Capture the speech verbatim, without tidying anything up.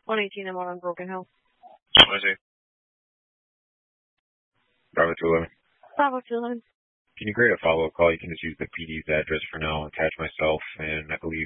one eighteen M one on Broken Hill. I see. Bravo two eleven. Bravo two eleven. Can you create a follow-up call? You can just use the P D's address for now, attach myself, and I believe